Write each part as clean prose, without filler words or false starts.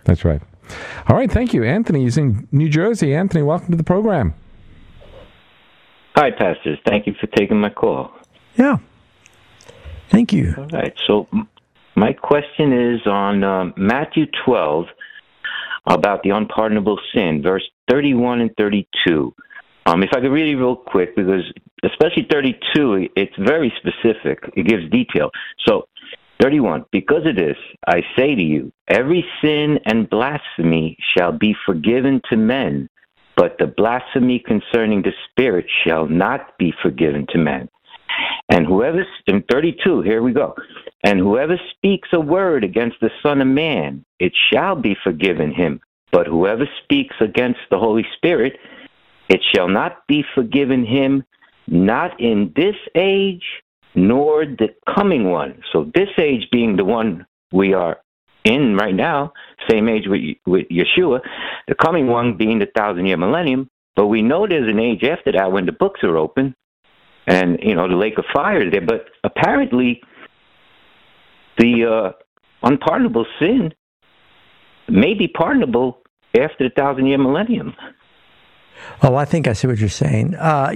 That's right. All right, thank you. Anthony is in New Jersey. Anthony, welcome to the program. Hi, pastors. Thank you for taking my call. Yeah. Thank you. All right. So my question is on Matthew 12 about the unpardonable sin, verse 31 and 32. If I could read it real quick, because especially 32, it's very specific. It gives detail. So 31, because of this, I say to you, every sin and blasphemy shall be forgiven to men, but the blasphemy concerning the Spirit shall not be forgiven to men. And whoever, in 32, here we go, and whoever speaks a word against the Son of Man, it shall be forgiven him. But whoever speaks against the Holy Spirit, it shall not be forgiven him, not in this age, nor the coming one. So this age being the one we are in right now, same age with Yeshua, the coming one being the 1,000-year millennium. But we know there's an age after that when the books are open and, the lake of fire is there. But apparently the unpardonable sin may be pardonable after the 1,000-year millennium. Oh, I think I see what you're saying.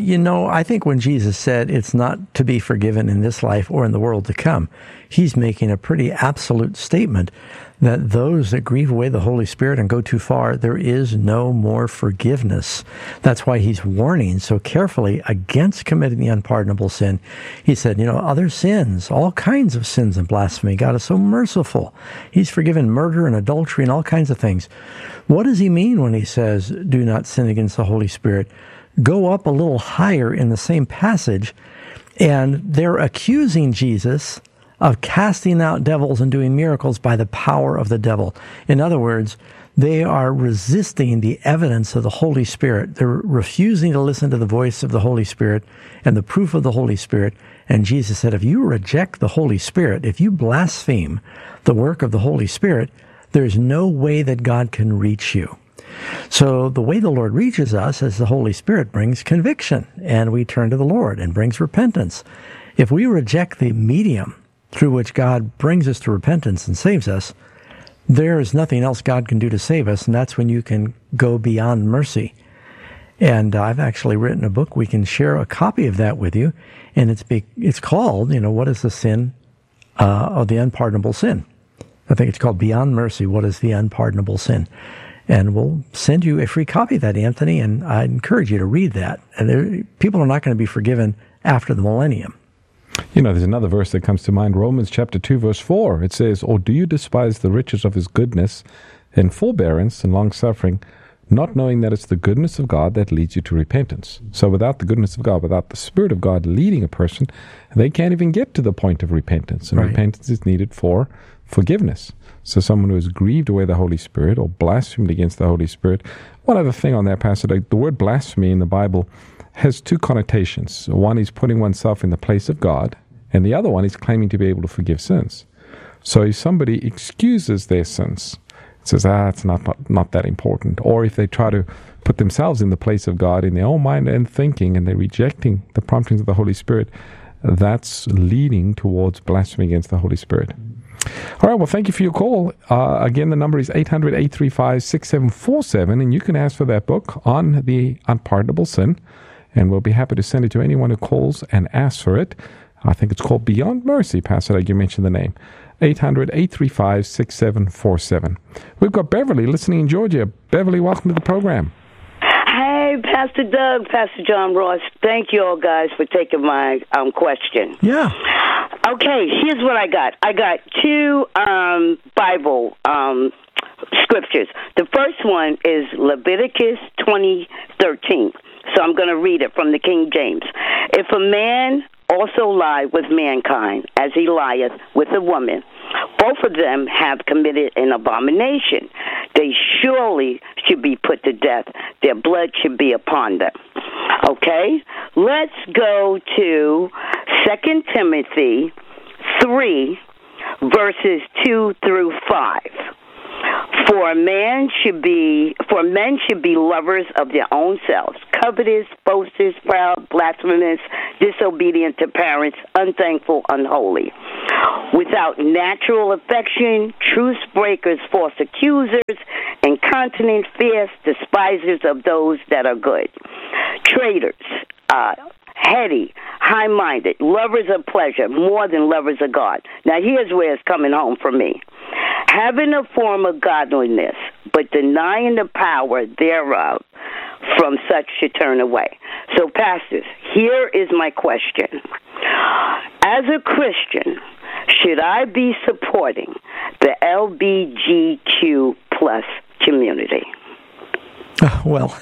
I think when Jesus said it's not to be forgiven in this life or in the world to come, he's making a pretty absolute statement that those that grieve away the Holy Spirit and go too far, there is no more forgiveness. That's why he's warning so carefully against committing the unpardonable sin. He said, other sins, all kinds of sins and blasphemy. God is so merciful. He's forgiven murder and adultery and all kinds of things. What does he mean when he says, do not sin against the Holy Spirit? Go up a little higher in the same passage, and they're accusing Jesus of casting out devils and doing miracles by the power of the devil. In other words, they are resisting the evidence of the Holy Spirit. They're refusing to listen to the voice of the Holy Spirit and the proof of the Holy Spirit. And Jesus said, if you reject the Holy Spirit, if you blaspheme the work of the Holy Spirit, there's no way that God can reach you. So the way the Lord reaches us is the Holy Spirit brings conviction, and we turn to the Lord and brings repentance. If we reject the medium through which God brings us to repentance and saves us, there is nothing else God can do to save us, and that's when you can go beyond mercy. And I've actually written a book. We can share a copy of that with you, and it's called, what is the sin of the unpardonable sin? I think it's called Beyond Mercy, What is the Unpardonable Sin? And we'll send you a free copy of that, Anthony, and I encourage you to read that. And people are not going to be forgiven after the millennium. There's another verse that comes to mind, Romans chapter 2, verse 4. It says, or do you despise the riches of his goodness and forbearance and long-suffering, not knowing that it's the goodness of God that leads you to repentance? So without the goodness of God, without the Spirit of God leading a person, they can't even get to the point of repentance. And repentance is needed for forgiveness. So someone who has grieved away the Holy Spirit or blasphemed against the Holy Spirit. One other thing on that passage, the word blasphemy in the Bible has two connotations. One is putting oneself in the place of God, and the other one is claiming to be able to forgive sins. So if somebody excuses their sins, says, it's not that important, or if they try to put themselves in the place of God in their own mind and thinking, and they're rejecting the promptings of the Holy Spirit, that's leading towards blasphemy against the Holy Spirit. All right, well, thank you for your call. Again, the number is 800-835-6747, and you can ask for that book on the unpardonable sin, and we'll be happy to send it to anyone who calls and asks for it. I think it's called Beyond Mercy, Pastor, like you mentioned the name. 800-835-6747. We've got Beverly listening in Georgia. Beverly, welcome to the program. Hey, Pastor Doug, Pastor John Ross. Thank you all guys for taking my question. Yeah. Okay, here's what I got. I got two Bible scriptures. The first one is Leviticus 20:13. So I'm going to read it from the King James. If a man also lie with mankind, as he lieth with a woman, both of them have committed an abomination. They surely should be put to death. Their blood should be upon them. Okay? Let's go to 2 Timothy 3, verses 2 through 5. For men should be lovers of their own selves, covetous, boasters, proud, blasphemous, disobedient to parents, unthankful, unholy. Without natural affection, truce breakers, false accusers, incontinent, fierce, despisers of those that are good. Traitors, heady, high-minded, lovers of pleasure more than lovers of God. Now here's where it's coming home for me. Having a form of godliness, but denying the power thereof, from such should turn away. So, pastors, here is my question. As a Christian, should I be supporting the LGBTQ plus community? Well,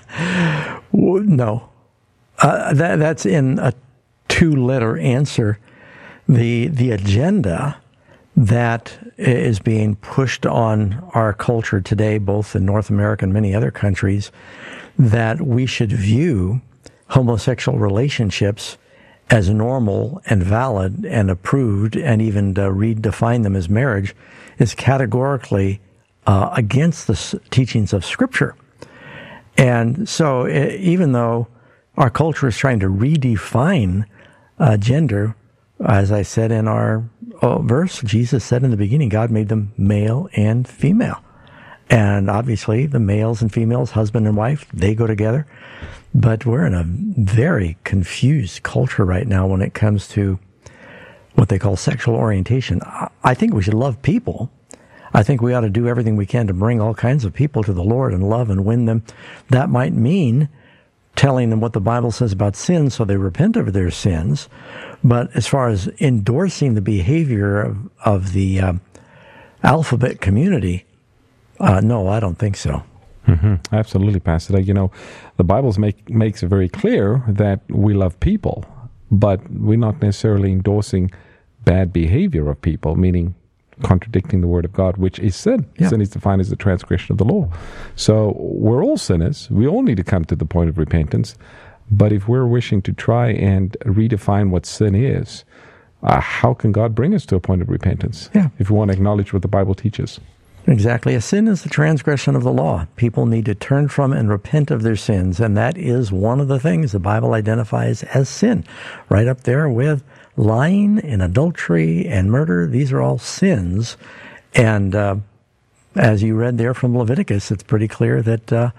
no. That's in a two-letter answer. The agenda that is being pushed on our culture today, both in North America and many other countries, that we should view homosexual relationships as normal and valid and approved, and even redefine them as marriage, is categorically against the teachings of Scripture. And so even though our culture is trying to redefine gender, as I said in our verse, Jesus said in the beginning, God made them male and female. And obviously the males and females, husband and wife, they go together. But we're in a very confused culture right now when it comes to what they call sexual orientation. I think we should love people. I think we ought to do everything we can to bring all kinds of people to the Lord and love and win them. That might mean telling them what the Bible says about sin so they repent of their sins. But as far as endorsing the behavior of the alphabet community, no, I don't think so. Mm-hmm. Absolutely, Pastor. You know, the Bible makes it very clear that we love people, but we're not necessarily endorsing bad behavior of people, meaning contradicting the Word of God, which is sin. Yeah. Sin is defined as the transgression of the law. So we're all sinners. We all need to come to the point of repentance. But if we're wishing to try and redefine what sin is, how can God bring us to a point of repentance? Yeah. If we want to acknowledge what the Bible teaches. Exactly. A sin is the transgression of the law. People need to turn from and repent of their sins, and that is one of the things the Bible identifies as sin. Right up there with lying and adultery and murder. These are all sins. And as you read there from Leviticus, it's pretty clear that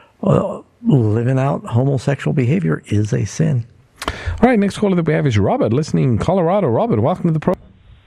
living out homosexual behavior is a sin. All right, next caller that we have is Robert, listening in Colorado. Robert, welcome to the program.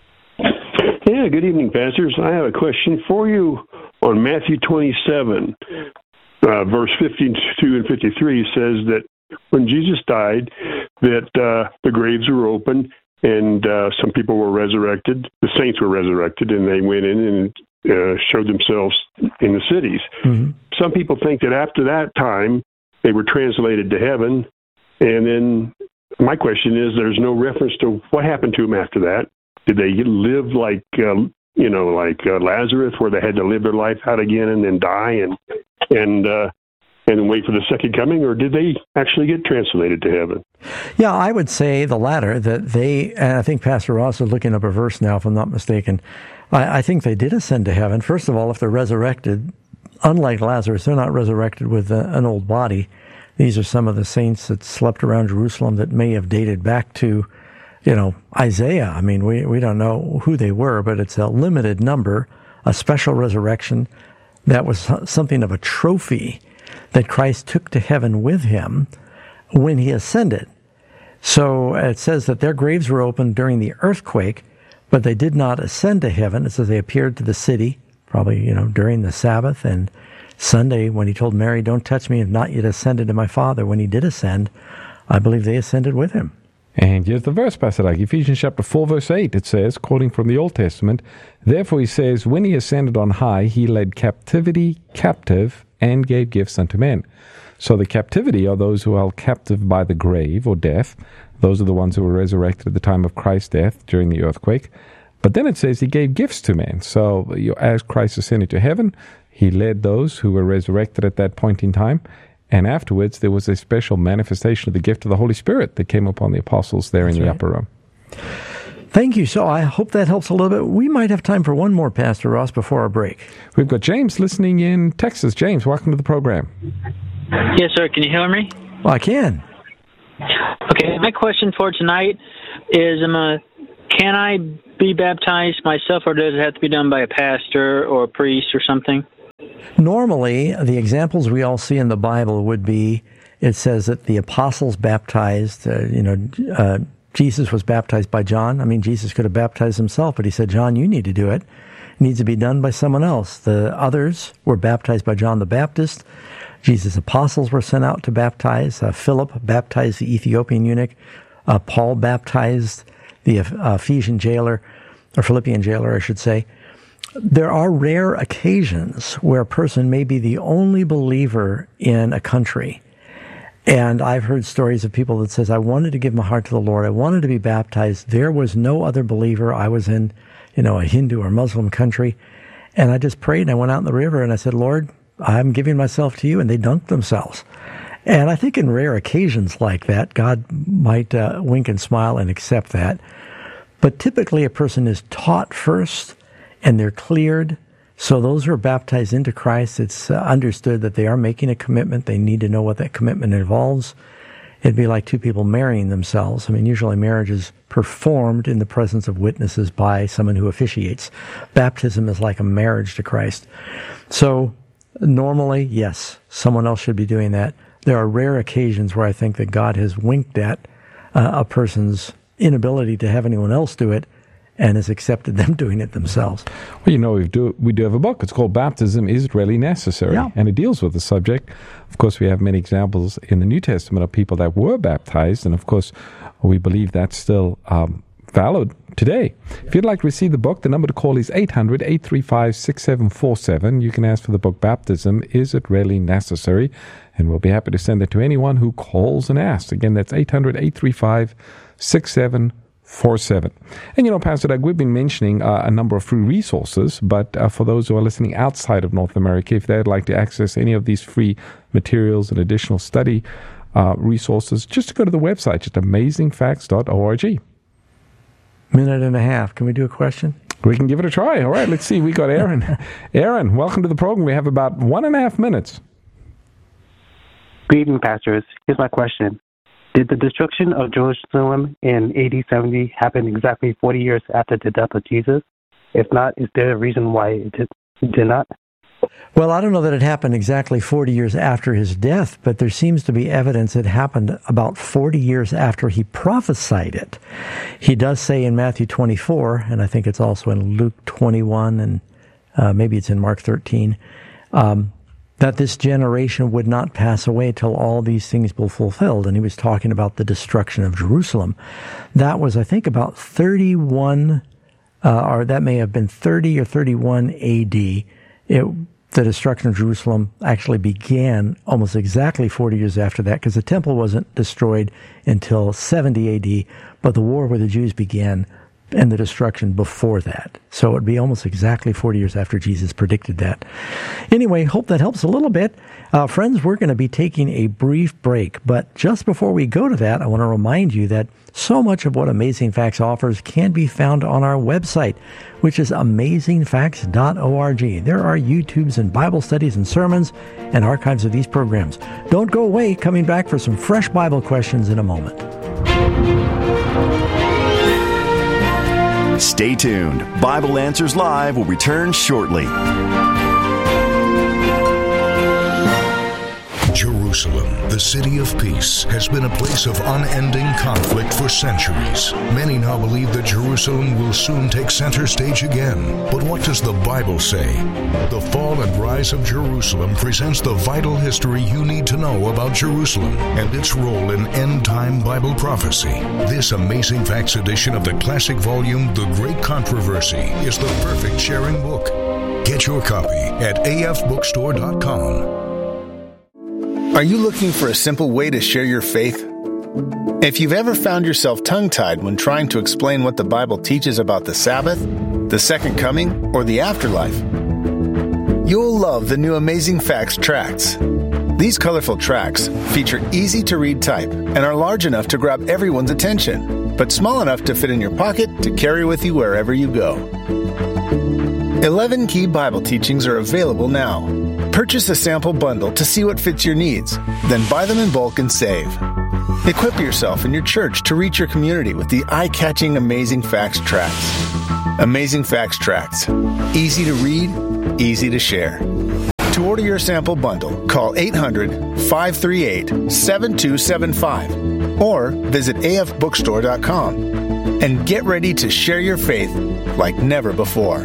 Yeah, good evening, pastors. I have a question for you on Matthew 27, verse 52 and 53 says that when Jesus died, that the graves were open and some people were resurrected. The saints were resurrected, and they went in and showed themselves in the cities. Mm-hmm. Some people think that after that time, they were translated to heaven. And then my question is, there's no reference to what happened to them after that. Did they live like Lazarus, where they had to live their life out again and then die and wait for the second coming, or did they actually get translated to heaven? Yeah, I would say the latter, that they, and I think Pastor Ross is looking up a verse now, if I'm not mistaken. I think they did ascend to heaven. First of all, if they're resurrected, unlike Lazarus, they're not resurrected with an old body. These are some of the saints that slept around Jerusalem that may have dated back to Isaiah. I mean, we don't know who they were, but it's a limited number, a special resurrection that was something of a trophy that Christ took to heaven with him when he ascended. So it says that their graves were opened during the earthquake, but they did not ascend to heaven. It says they appeared to the city, probably, during the Sabbath and Sunday when he told Mary, "Don't touch me, I have not yet ascended to my Father." When he did ascend, I believe they ascended with him. And here's the verse, Pastor Doug. Ephesians chapter 4, verse 8, it says, quoting from the Old Testament, "Therefore he says, when he ascended on high, he led captivity captive and gave gifts unto men." So the captivity are those who are held captive by the grave or death. Those are the ones who were resurrected at the time of Christ's death during the earthquake. But then it says he gave gifts to men. So as Christ ascended to heaven, he led those who were resurrected at that point in time. And afterwards, there was a special manifestation of the gift of the Holy Spirit that came upon the apostles there in the upper room. Thank you. So I hope that helps a little bit. We might have time for one more, Pastor Ross, before our break. We've got James listening in Texas. James, welcome to the program. Yes, sir. Can you hear me? Well, I can. Okay. My question for tonight is I'm a can I be baptized myself, or does it have to be done by a pastor or a priest or something? Normally, the examples we all see in the Bible would be, it says that the apostles baptized, Jesus was baptized by John. I mean, Jesus could have baptized himself, but he said, John, you need to do it. It needs to be done by someone else. The others were baptized by John the Baptist. Jesus' apostles were sent out to baptize. Philip baptized the Ethiopian eunuch. Paul baptized the Philippian jailer, I should say. There are rare occasions where a person may be the only believer in a country. And I've heard stories of people that says, I wanted to give my heart to the Lord. I wanted to be baptized. There was no other believer. I was in, a Hindu or Muslim country. And I just prayed and I went out in the river and I said, Lord, I'm giving myself to you. And they dunked themselves. And I think in rare occasions like that, God might wink and smile and accept that. But typically a person is taught first and they're cleared. So those who are baptized into Christ, it's understood that they are making a commitment. They need to know what that commitment involves. It'd be like two people marrying themselves. I mean, usually marriage is performed in the presence of witnesses by someone who officiates. Baptism is like a marriage to Christ. So normally, yes, someone else should be doing that. There are rare occasions where I think that God has winked at a person's inability to have anyone else do it and has accepted them doing it themselves. Well, we do have a book. It's called Baptism, Is It Really Necessary? Yeah. And it deals with the subject. Of course, we have many examples in the New Testament of people that were baptized, and of course, we believe that's still valid today. If you'd like to receive the book, the number to call is 800-835-6747. You can ask for the book Baptism, Is It Really Necessary? And we'll be happy to send it to anyone who calls and asks. Again, that's 800-835-6747. And, Pastor Doug, we've been mentioning a number of free resources, but for those who are listening outside of North America, if they'd like to access any of these free materials and additional study resources, just go to the website, just amazingfacts.org. Minute and a half. Can we do a question? We can give it a try. All right, let's see. We got Aaron. Aaron, welcome to the program. We have about 1.5 minutes. Good evening, pastors. Here's my question. Did the destruction of Jerusalem in AD 70 happen exactly 40 years after the death of Jesus? If not, is there a reason why it did not? Well, I don't know that it happened exactly 40 years after his death, but there seems to be evidence it happened about 40 years after he prophesied it. He does say in Matthew 24, and I think it's also in Luke 21, and maybe it's in Mark 13, that this generation would not pass away till all these things were fulfilled. And he was talking about the destruction of Jerusalem. That was, I think, about 31, or that may have been 30 or 31 A.D., the destruction of Jerusalem actually began almost exactly 40 years after that, because the temple wasn't destroyed until 70 A.D., but the war with the Jews began and the destruction before that. So it would be almost exactly 40 years after Jesus predicted that. Anyway, hope that helps a little bit. Friends, we're going to be taking a brief break, but just before we go to that, I want to remind you that so much of what Amazing Facts offers can be found on our website, which is amazingfacts.org. There are YouTubes and Bible studies and sermons and archives of these programs. Don't go away, coming back for some fresh Bible questions in a moment. Stay tuned. Bible Answers Live will return shortly. Jerusalem, the city of peace, has been a place of unending conflict for centuries. Many now believe that Jerusalem will soon take center stage again. But what does the Bible say? The Fall and Rise of Jerusalem presents the vital history you need to know about Jerusalem and its role in end-time Bible prophecy. This Amazing Facts edition of the classic volume, The Great Controversy, is the perfect sharing book. Get your copy at afbookstore.com. Are you looking for a simple way to share your faith? If you've ever found yourself tongue-tied when trying to explain what the Bible teaches about the Sabbath, the Second Coming, or the afterlife, you'll love the new Amazing Facts tracts. These colorful tracts feature easy-to-read type and are large enough to grab everyone's attention, but small enough to fit in your pocket to carry with you wherever you go. 11 key Bible teachings are available now. Purchase a sample bundle to see what fits your needs, then buy them in bulk and save. Equip yourself and your church to reach your community with the eye-catching Amazing Facts Tracts. Amazing Facts Tracts. Easy to read, easy to share. To order your sample bundle, call 800-538-7275 or visit afbookstore.com and get ready to share your faith like never before.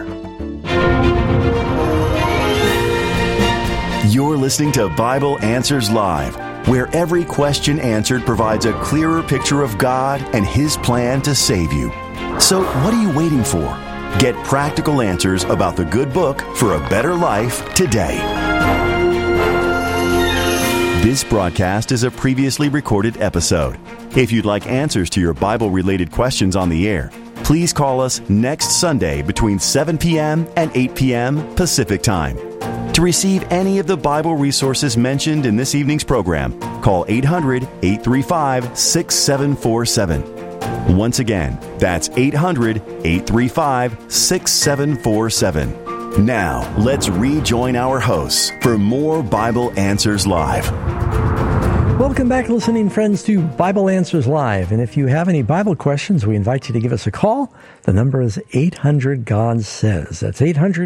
You're listening to Bible Answers Live, where every question answered provides a clearer picture of God and His plan to save you. So what are you waiting for? Get practical answers about the good book for a better life today. This broadcast is a previously recorded episode. If you'd like answers to your Bible-related questions on the air, please call us next Sunday between 7 p.m. and 8 p.m. Pacific Time. To receive any of the Bible resources mentioned in this evening's program, call 800-835-6747. Once again, that's 800-835-6747. Now, let's rejoin our hosts for more Bible Answers Live. Welcome back, listening friends, to Bible Answers Live. And if you have any Bible questions, we invite you to give us a call. The number is 800-GOD-SAYS. That's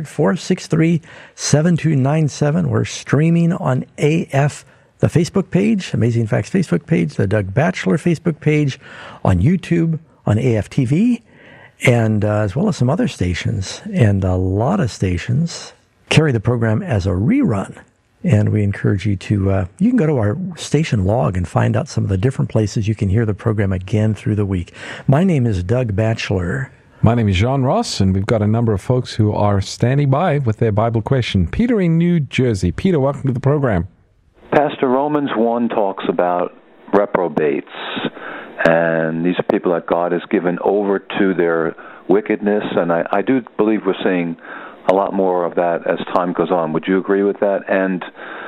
800-463-7297. We're streaming on AF, the Facebook page, Amazing Facts Facebook page, the Doug Batchelor Facebook page, on YouTube, on AF TV, and as well as some other stations. And a lot of stations carry the program as a rerun. And we encourage you to, you can go to our station log and find out some of the different places you can hear the program again through the week. My name is Doug Batchelor. My name is John Ross, and we've got a number of folks who are standing by with their Bible question. Peter in New Jersey. Peter, welcome to the program. Pastor, Romans 1 talks about reprobates, and these are people that God has given over to their wickedness, and I do believe we're seeing a lot more of that as time goes on. Would you agree with that? And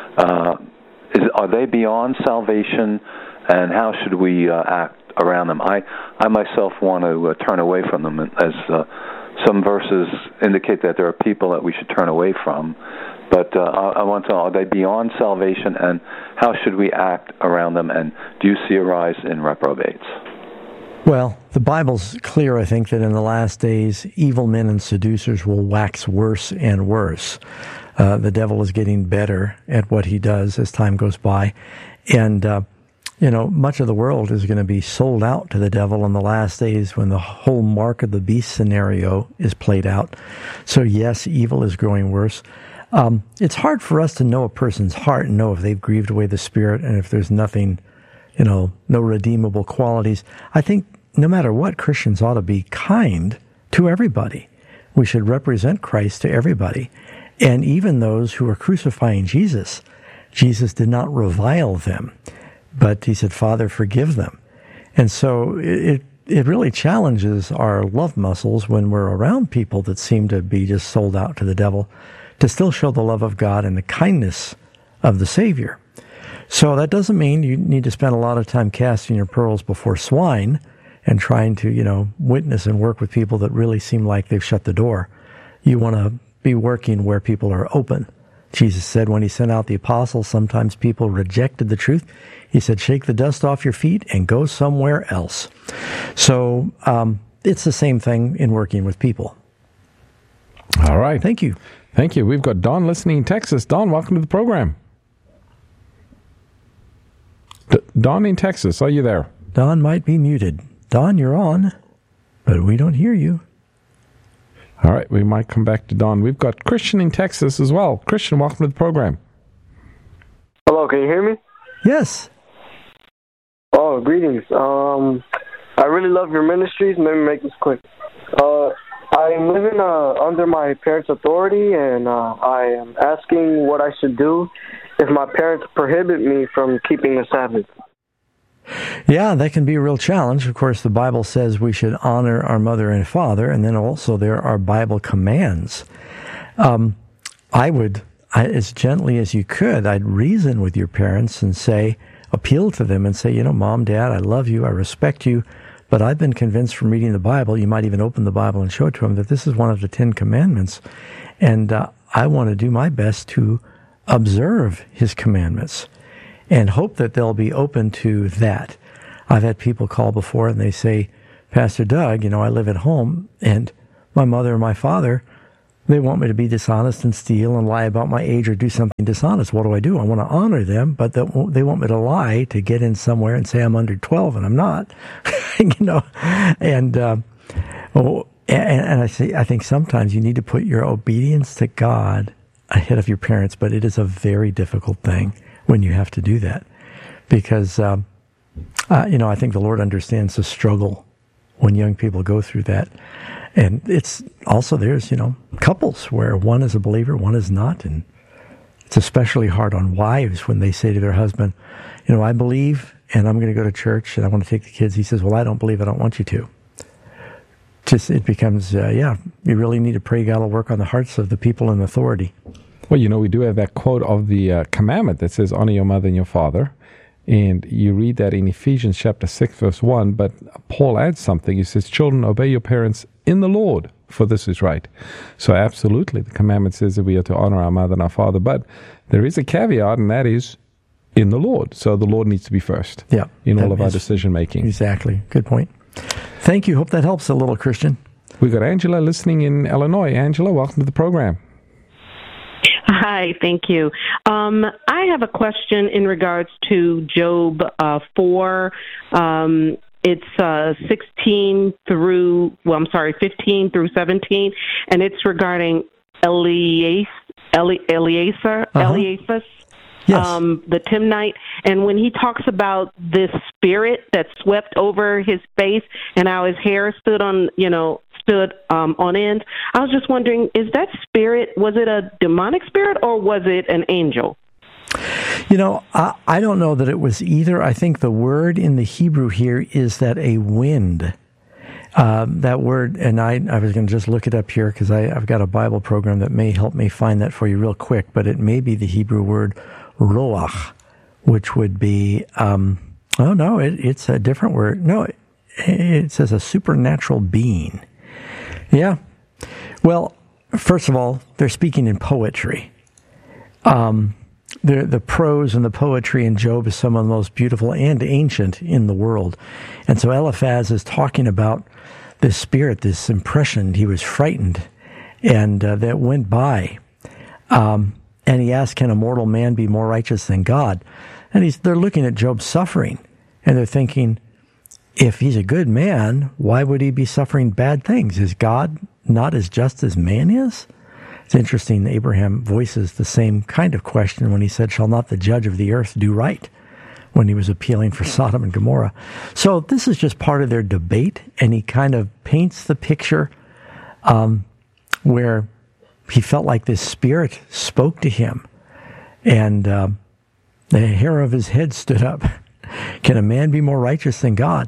are they beyond salvation, and how should we act around them? I myself want to turn away from them, as some verses indicate that there are people that we should turn away from. But I want to know, are they beyond salvation, and how should we act around them, and do you see a rise in reprobates? Well, the Bible's clear, I think, that in the last days, evil men and seducers will wax worse and worse. The devil is getting better at what he does as time goes by. And, much of the world is going to be sold out to the devil in the last days when the whole mark of the beast scenario is played out. So, yes, evil is growing worse. It's hard for us to know a person's heart and know if they've grieved away the Spirit and if there's nothing, no redeemable qualities. I think no matter what, Christians ought to be kind to everybody. We should represent Christ to everybody. And even those who are crucifying Jesus, Jesus did not revile them, but he said, Father, forgive them. And so it really challenges our love muscles when we're around people that seem to be just sold out to the devil, to still show the love of God and the kindness of the Savior. So that doesn't mean you need to spend a lot of time casting your pearls before swine and trying to, witness and work with people that really seem like they've shut the door. You want to be working where people are open. Jesus said when he sent out the apostles, sometimes people rejected the truth. He said, shake the dust off your feet and go somewhere else. So it's the same thing in working with people. All right. Thank you. Thank you. We've got Don listening in Texas. Don, welcome to the program. Don in Texas, are you there? Don might be muted. Don, you're on, but we don't hear you. All right, we might come back to Don. We've got Christian in Texas as well. Christian, welcome to the program. Hello, can you hear me? Yes. Oh, greetings. I really love your ministries. Let me make this quick. I'm living under my parents' authority, and I am asking what I should do if my parents prohibit me from keeping the Sabbath. Yeah, that can be a real challenge. Of course, the Bible says we should honor our mother and father, and then also there are Bible commands. I would, as gently as you could, I'd reason with your parents and say, appeal to them and say, Mom, Dad, I love you, I respect you, but I've been convinced from reading the Bible, you might even open the Bible and show it to them, that this is one of the 10 Commandments, and I want to do my best to observe His commandments and hope that they'll be open to that. I've had people call before and they say, Pastor Doug, I live at home and my mother and my father, they want me to be dishonest and steal and lie about my age or do something dishonest. What do? I want to honor them, but they want me to lie to get in somewhere and say I'm under 12 and I'm not, And I think sometimes you need to put your obedience to God ahead of your parents, but it is a very difficult thing when you have to do that because, I think the Lord understands the struggle when young people go through that. And it's also, there's, couples where one is a believer, one is not. And it's especially hard on wives when they say to their husband, I believe and I'm going to go to church and I want to take the kids. He says, well, I don't believe, I don't want you to. It becomes, you really need to pray God will work on the hearts of the people in authority. Well, we do have that quote of the commandment that says, honor your mother and your father. And you read that in Ephesians chapter 6, verse 1, but Paul adds something. He says, children, obey your parents in the Lord, for this is right. So absolutely, the commandment says that we are to honor our mother and our father, but there is a caveat, and that is in the Lord. So the Lord needs to be first in all of our decision-making. Exactly. Good point. Thank you. Hope that helps a little, Christian. We've got Angela listening in Illinois. Angela, welcome to the program. Hi, thank you. I have a question in regards to Job 4. It's 15 through 17, and it's regarding Eliphaz, Yes. The Timnite, and when he talks about this spirit that swept over his face and how his hair stood on end, I was just wondering, is that spirit, was it a demonic spirit or was it an angel? I don't know that it was either. I think the word in the Hebrew here is that a wind. That word, and I was going to just look it up here because I've got a Bible program that may help me find that for you real quick, but it may be the Hebrew word roach, which would be, it's a different word. No, it says a supernatural being. Yeah. Well, first of all, they're speaking in poetry. The prose and the poetry in Job is some of the most beautiful and ancient in the world. And so Eliphaz is talking about this spirit, this impression. He was frightened, and that went by. And he asked, can a mortal man be more righteous than God? And they're looking at Job's suffering, and they're thinking, if he's a good man, why would he be suffering bad things? Is God not as just as man is? It's interesting, Abraham voices the same kind of question when he said, shall not the judge of the earth do right? When he was appealing for Sodom and Gomorrah. So this is just part of their debate, and he kind of paints the picture where he felt like this spirit spoke to him, and the hair of his head stood up. Can a man be more righteous than God?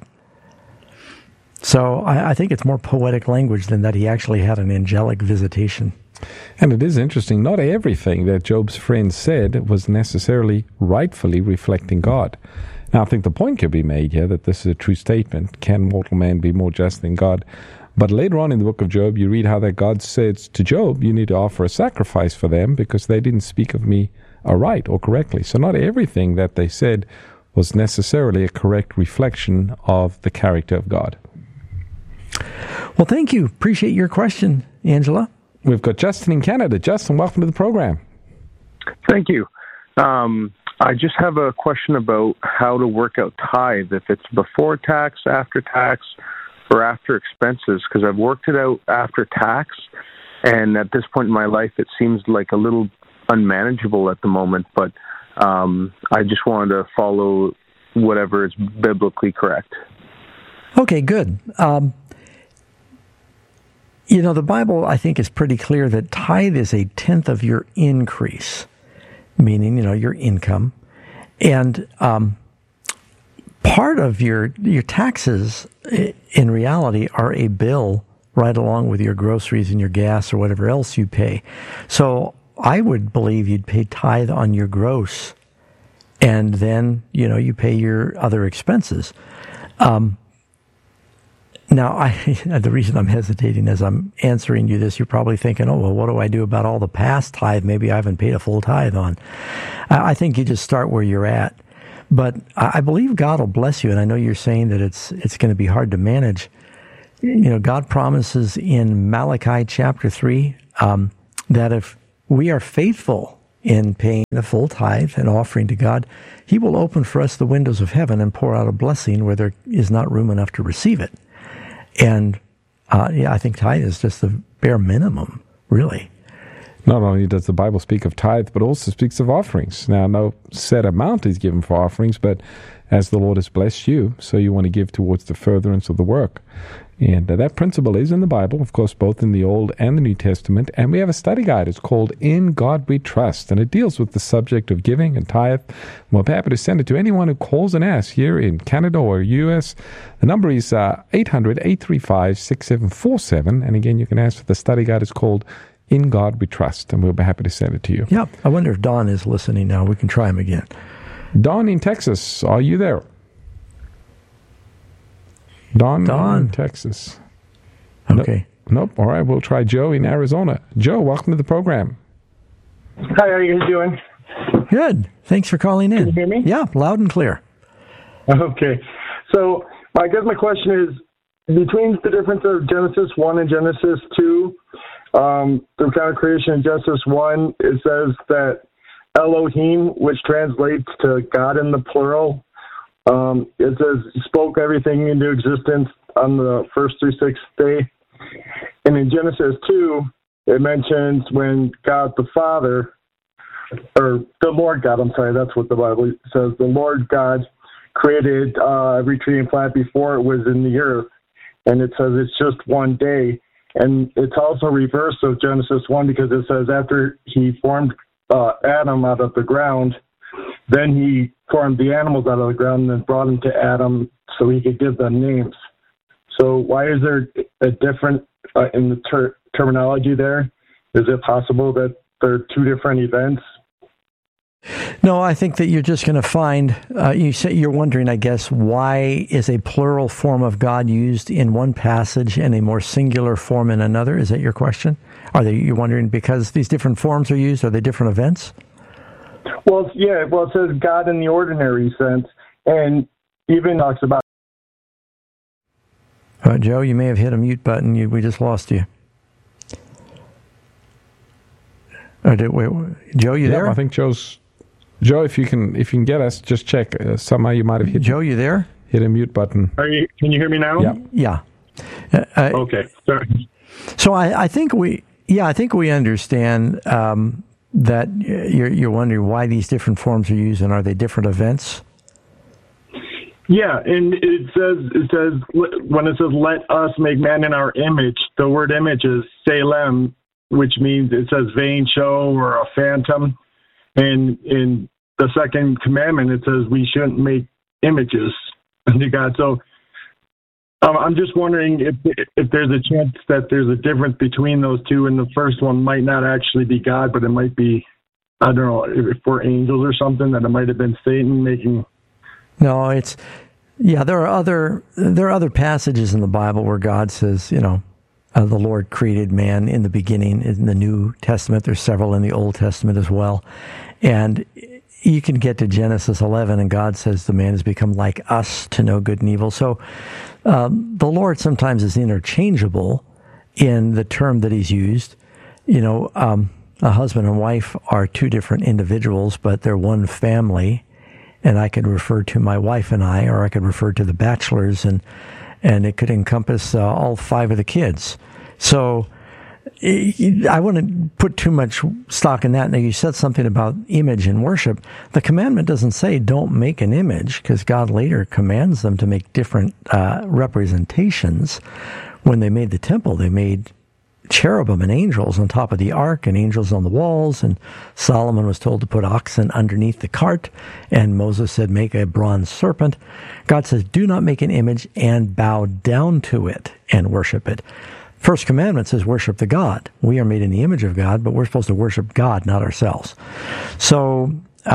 So I think it's more poetic language than that he actually had an angelic visitation. And it is interesting, not everything that Job's friends said was necessarily rightfully reflecting God. Now, I think the point could be made here that this is a true statement. Can mortal man be more just than God? But later on in the book of Job, you read how that God says to Job, you need to offer a sacrifice for them because they didn't speak of me aright or correctly. So not everything that they said was necessarily a correct reflection of the character of God. Well, thank you. Appreciate your question, Angela. We've got Justin in Canada. Justin, welcome to the program. Thank you. I just have a question about how to work out tithe, if it's before tax, after tax, or after expenses, because I've worked it out after tax, and at this point in my life, it seems like a little unmanageable at the moment, but I just wanted to follow whatever is biblically correct. Okay, good. The Bible, I think, is pretty clear that tithe is a tenth of your increase, meaning, your income. And part of your taxes, in reality, are a bill right along with your groceries and your gas or whatever else you pay. So I would believe you'd pay tithe on your gross, and then, you pay your other expenses. Now, the reason I'm hesitating as I'm answering you this, you're probably thinking, oh, well, what do I do about all the past tithe maybe I haven't paid a full tithe on? I think you just start where you're at. But I believe God will bless you, and I know you're saying that it's going to be hard to manage. God promises in Malachi chapter 3 that if we are faithful in paying the full tithe and offering to God, He will open for us the windows of heaven and pour out a blessing where there is not room enough to receive it. And I think tithe is just the bare minimum, really. Not only does the Bible speak of tithe, but also speaks of offerings. Now, no set amount is given for offerings, but as the Lord has blessed you, so you want to give towards the furtherance of the work. And that principle is in the Bible, of course, both in the Old and the New Testament. And we have a study guide. It's called In God We Trust, and it deals with the subject of giving and tithe. We're happy to send it to anyone who calls and asks here in Canada or U.S. The number is 800-835-6747. And again, you can ask for the study guide. It's called In God We Trust, and we'll be happy to send it to you. Yeah, I wonder if Don is listening now. We can try him again. Don in Texas, are you there? Don in Texas. Okay. Nope. All right, we'll try Joe in Arizona. Joe, welcome to the program. Hi, how are you guys doing? Good. Thanks for calling in. Can you hear me? Yeah, loud and clear. Okay. So I guess my question is, between the difference of Genesis 1 and Genesis 2, the account of creation in Genesis 1, it says that Elohim, which translates to God in the plural, it says spoke everything into existence on the first through sixth day. And in Genesis 2, it mentions when God the Father, or the Lord God, I'm sorry, that's what the Bible says, the Lord God created every tree and plant before it was in the earth. And it says it's just one day. And it's also reverse of Genesis 1 because it says after he formed Adam out of the ground, then he formed the animals out of the ground and then brought them to Adam so he could give them names. So why is there a different in the terminology there? Is it possible that there are two different events? No, I think that you're just going to find, you're wondering, I guess, why is a plural form of God used in one passage and a more singular form in another? Is that your question? You're wondering because these different forms are used, are they different events? Well, yeah, it says God in the ordinary sense, and even talks about... Joe, you may have hit a mute button. We just lost you. Joe, you there? I think Joe, if you can get us, just check. Somehow you might have hit. Joe, you there? Hit a mute button. Can you hear me now? Yeah. Okay. Sorry. So I think we understand that you're wondering why these different forms are used, and are they different events? Yeah, and it says when it says "let us make man in our image," the word "image" is Salem, which means it says vain show or a phantom. And in the second commandment, it says we shouldn't make images unto God. So I'm just wondering if there's a chance that there's a difference between those two, and the first one might not actually be God, but it might be, I don't know, if we're angels or something, that it might have been Satan making. No, there are other passages in the Bible where God says, the Lord created man in the beginning. In the New Testament, there's several in the Old Testament as well. And you can get to Genesis 11, and God says the man has become like us to know good and evil. So the Lord sometimes is interchangeable in the term that he's used. A husband and wife are two different individuals, but they're one family. And I could refer to my wife and I, or I could refer to the bachelors, and it could encompass all five of the kids. So I wouldn't put too much stock in that. Now, you said something about image and worship. The commandment doesn't say don't make an image, because God later commands them to make different representations. When they made the temple, they made cherubim and angels on top of the ark and angels on the walls, and Solomon was told to put oxen underneath the cart, and Moses said make a bronze serpent. God says do not make an image and bow down to it and worship it. First commandment says worship the God. We are made in the image of God, but we're supposed to worship God, not ourselves. So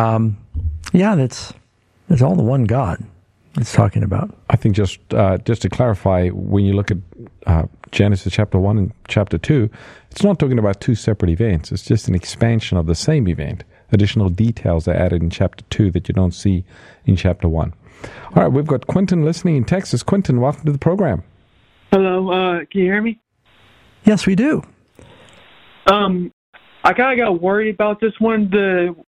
it's all the one God it's talking about. I think just to clarify, when you look at Genesis chapter 1 and chapter 2, it's not talking about two separate events. It's just an expansion of the same event. additional details are added in chapter 2 that you don't see in chapter 1. All right, we've got Quentin listening in Texas. Quentin, welcome to the program. Hello, can you hear me? Yes, we do. I kind of got worried about this one.